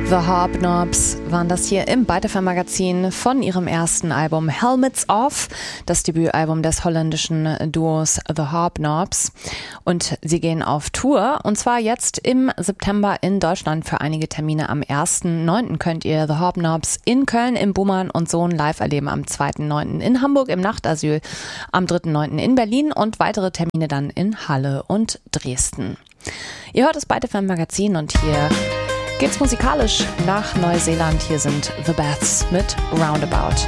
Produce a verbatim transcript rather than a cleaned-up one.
The Hobnobs waren das hier im Byte F M Magazin von ihrem ersten Album Helmets Off, das Debütalbum des holländischen Duos The Hobnobs. Und sie gehen auf Tour, und zwar jetzt im September in Deutschland für einige Termine. Am ersten neunten könnt ihr The Hobnobs in Köln im Buhmann und Sohn live erleben, am zweiten neunten in Hamburg im Nachtasyl, am dritten neunten in Berlin und weitere Termine dann in Halle und Dresden. Ihr hört das Byte F M Magazin und hier geht's musikalisch nach Neuseeland. Hier sind The Baths mit Roundabout.